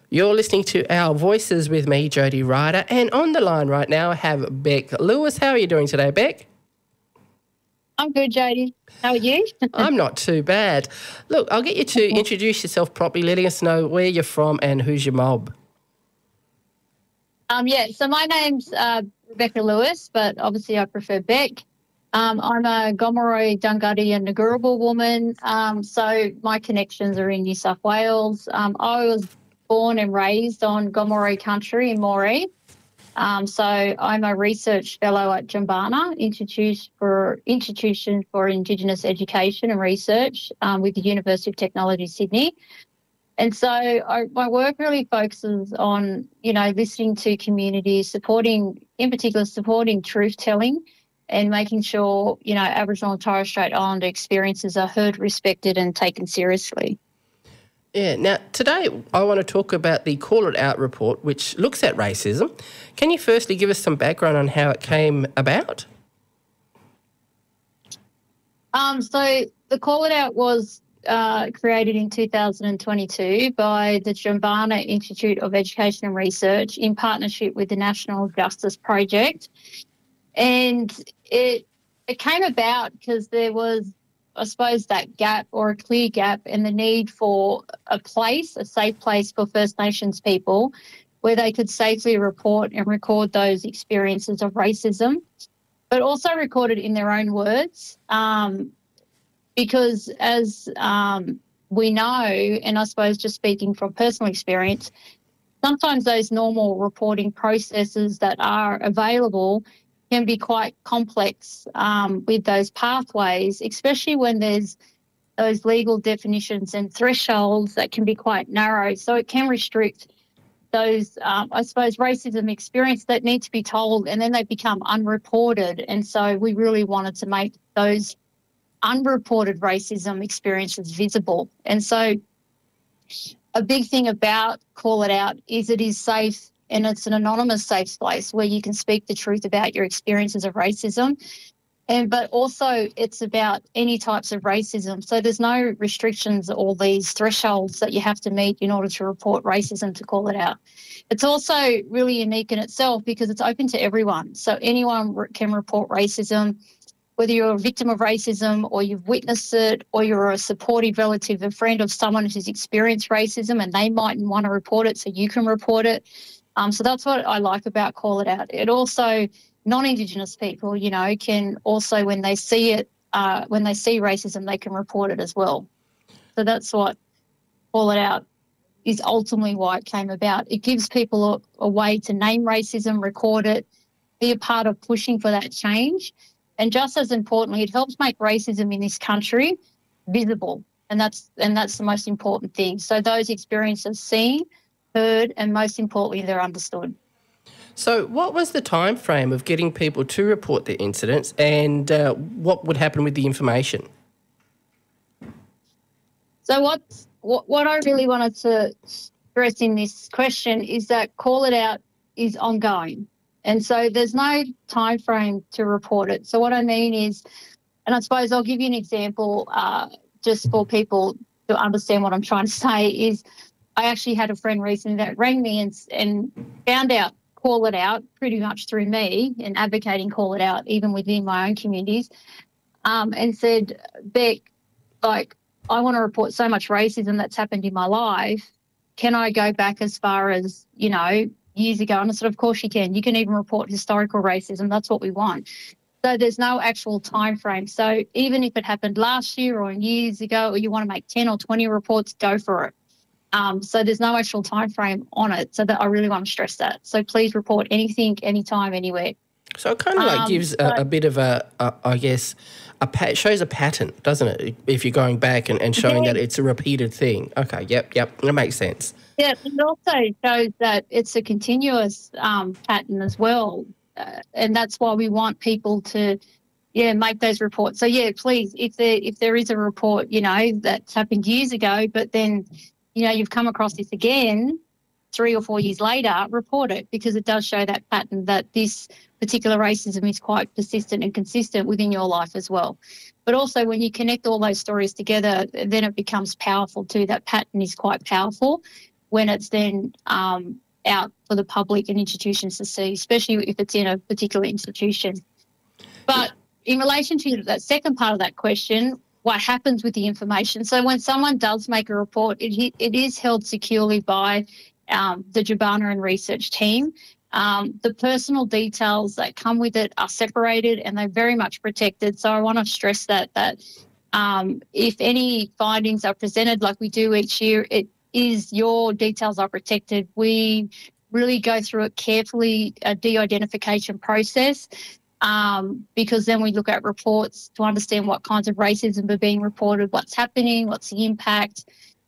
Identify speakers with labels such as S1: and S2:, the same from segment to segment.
S1: You're listening to Our Voices with me, Jody Ryder, and on the line right now I have Beck Lewis. How are you doing today, Beck?
S2: I'm good, Jody. How are you?
S1: I'm not too bad. Look, I'll get you to introduce yourself properly, letting us know where you're from and who's your mob.
S2: So my name's Rebecca Lewis, but obviously I prefer Beck. I'm a Gomeroi, Dunghutti and Ngurrubul woman, so my connections are in New South Wales. I was born and raised on Gomeroi country in Moree. So I'm a research fellow at Jumbana, Institution for Indigenous Education and Research with the University of Technology, Sydney. And so my work really focuses on, listening to communities, supporting truth-telling and making sure, Aboriginal and Torres Strait Islander experiences are heard, respected and taken seriously.
S1: Yeah, now today I want to talk about the Call It Out report, which looks at racism. Can you firstly give us some background on how it came about?
S2: So the Call It Out was created in 2022 by the Jumbana Institute of Education and Research in partnership with the National Justice Project. And it came about because there was, I suppose, that gap or a clear gap in the need for a safe place for First Nations people where they could safely report and record those experiences of racism, but also record it in their own words. Because as we know, and I suppose just speaking from personal experience, sometimes those normal reporting processes that are available can be quite complex with those pathways, especially when there's those legal definitions and thresholds that can be quite narrow. So it can restrict those, racism experience that need to be told, and then they become unreported. And so we really wanted to make those unreported racism experiences visible. And so a big thing about Call It Out is it is safe, and it's an anonymous safe place where you can speak the truth about your experiences of racism. But also it's about any types of racism. So there's no restrictions or these thresholds that you have to meet in order to report racism to Call It Out. It's also really unique in itself because it's open to everyone. So anyone can report racism, whether you're a victim of racism or you've witnessed it or you're a supportive relative, a friend of someone who's experienced racism and they mightn't want to report it, so you can report it. So that's what I like about Call It Out. It also, non-Indigenous people, can also, when they see it, when they see racism, they can report it as well. So that's what Call It Out is ultimately why it came about. It gives people a way to name racism, record it, be a part of pushing for that change. And just as importantly, it helps make racism in this country visible. And that's the most important thing. So those experiences seen, heard, and most importantly, they're understood.
S1: So what was the time frame of getting people to report their incidents, and what would happen with the information?
S2: So what I really wanted to stress in this question is that Call It Out is ongoing. And so there's no time frame to report it. So what I mean is, and I suppose I'll give you an example just for people to understand what I'm trying to say, is I actually had a friend recently that rang me and found out Call It Out pretty much through me and advocating Call It Out even within my own communities, and said, Beck, I want to report so much racism that's happened in my life. Can I go back as far as, years ago? And I said, of course you can. You can even report historical racism. That's what we want. So there's no actual time frame. So even if it happened last year or years ago, or you want to make 10 or 20 reports, go for it. So there's no actual time frame on it. So that I really want to stress that. So please report anything, anytime, anywhere.
S1: So it kind of gives a bit of shows a pattern, doesn't it? If you're going back and showing that it's a repeated thing. Okay, yep, that makes sense.
S2: Yeah, it also shows that it's a continuous pattern as well. And that's why we want people to, make those reports. So, please, if there is a report, that's happened years ago, but then, you've come across this again 3 or 4 years later, report it, because it does show that pattern that this particular racism is quite persistent and consistent within your life as well. But also when you connect all those stories together, then it becomes powerful too. That pattern is quite powerful. when it's then out for the public and institutions to see, especially if it's in a particular institution. But in relation to that second part of that question, what happens with the information? So when someone does make a report, it is held securely by the Jabana and research team. The personal details that come with it are separated and they're very much protected. So I want to stress that if any findings are presented like we do each year, it is your details are protected. We really go through it carefully, a de-identification process, because then we look at reports to understand what kinds of racism are being reported, what's happening, what's the impact.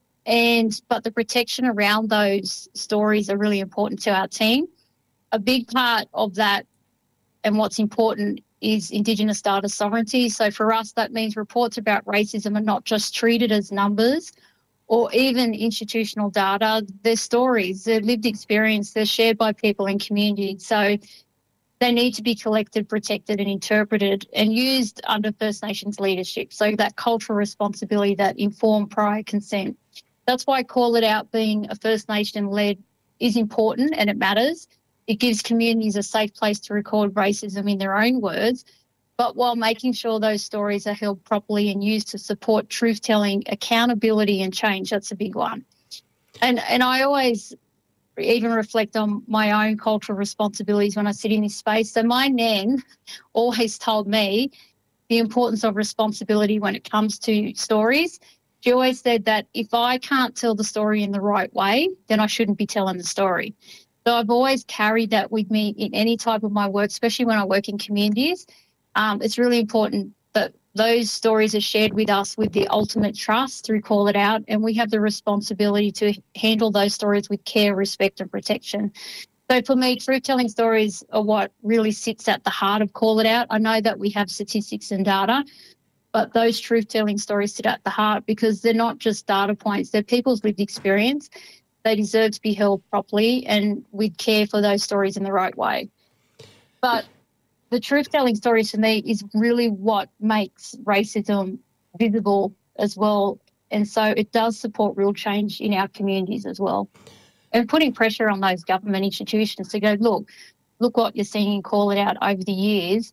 S2: But the protection around those stories are really important to our team. A big part of that and what's important is Indigenous data sovereignty. So for us, that means reports about racism are not just treated as numbers or even institutional data. They're stories, they're lived experience, they're shared by people in communities. So they need to be collected, protected and interpreted and used under First Nations leadership. So that cultural responsibility, that informed prior consent. That's why Call It Out being a First Nation-led is important and it matters. It gives communities a safe place to record racism in their own words, but while making sure those stories are held properly and used to support truth-telling, accountability and change. That's a big one. And I always even reflect on my own cultural responsibilities when I sit in this space. So my nan always told me the importance of responsibility when it comes to stories. She always said that if I can't tell the story in the right way, then I shouldn't be telling the story. So I've always carried that with me in any type of my work, especially when I work in communities. It's really important that those stories are shared with us with the ultimate trust through Call It Out, and we have the responsibility to handle those stories with care, respect and protection. So for me, truth-telling stories are what really sits at the heart of Call It Out. I know that we have statistics and data, but those truth-telling stories sit at the heart because they're not just data points, they're people's lived experience. They deserve to be held properly and with care for those stories in the right way. But the truth-telling stories for me is really what makes racism visible as well. And so it does support real change in our communities as well. And putting pressure on those government institutions to go, look what you're seeing and Call It Out over the years,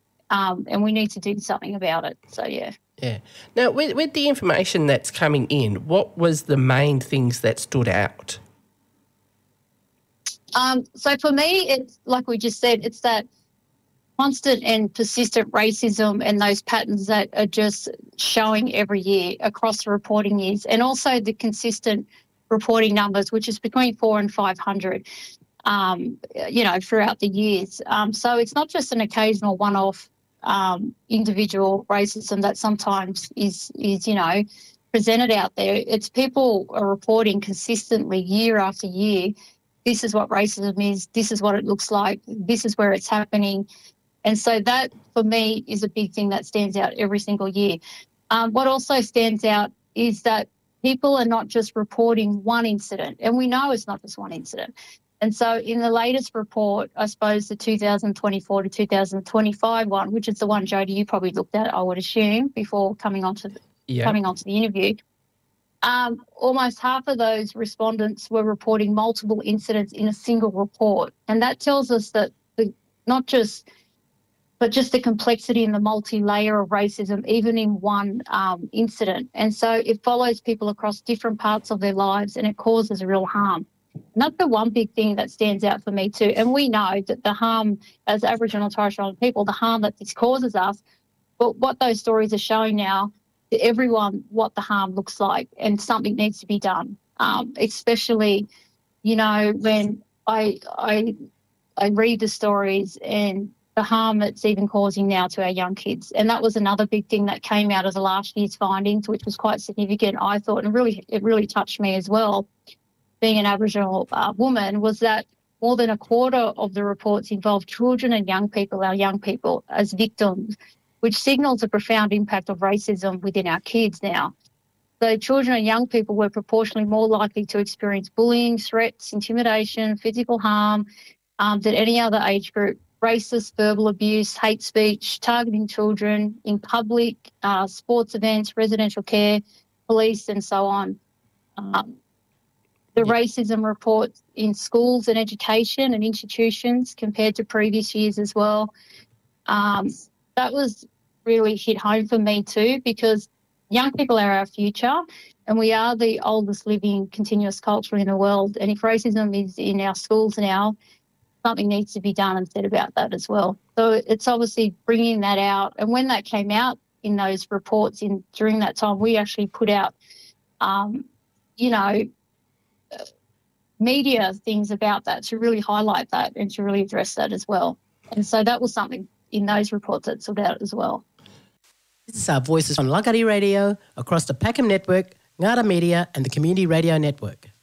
S2: and we need to do something about it. So, yeah.
S1: Yeah. Now, with the information that's coming in, what was the main things that stood out?
S2: So for me, it's like we just said, it's that constant and persistent racism and those patterns that are just showing every year across the reporting years, and also the consistent reporting numbers, which is between 400 and 500, throughout the years. So it's not just an occasional one-off individual racism that sometimes is presented out there. It's people are reporting consistently year after year, this is what racism is, this is what it looks like, this is where it's happening. And so that, for me, is a big thing that stands out every single year. What also stands out is that people are not just reporting one incident, and we know it's not just one incident. And so in the latest report, I suppose the 2024 to 2025 one, which is the one, Jody, you probably looked at, I would assume, before coming onto the interview, almost half of those respondents were reporting multiple incidents in a single report. And that tells us that just the complexity and the multi-layer of racism, even in one incident. And so it follows people across different parts of their lives and it causes real harm. And that's the one big thing that stands out for me too. And we know that the harm, as Aboriginal and Torres Strait Islander people, the harm that this causes us, but what those stories are showing now to everyone what the harm looks like, and something needs to be done, especially, when I read the stories and the harm it's even causing now to our young kids. And that was another big thing that came out of the last year's findings, which was quite significant, I thought, and it really touched me as well, being an Aboriginal woman, was that more than a quarter of the reports involved children and young people, our young people, as victims, which signals a profound impact of racism within our kids now. So children and young people were proportionally more likely to experience bullying, threats, intimidation, physical harm than any other age group. Racist, verbal abuse, hate speech, targeting children in public, sports events, residential care, police and so on. the racism reports in schools and education and institutions compared to previous years as well. That was really hit home for me too, because young people are our future and we are the oldest living continuous culture in the world. And if racism is in our schools now, something needs to be done and said about that as well. So it's obviously bringing that out. And when that came out in those reports during that time, we actually put out, media things about that to really highlight that and to really address that as well. And so that was something in those reports that stood out as well.
S3: This is our voices on Lakari Radio, across the Packham Network, Ngara Media and the Community Radio Network.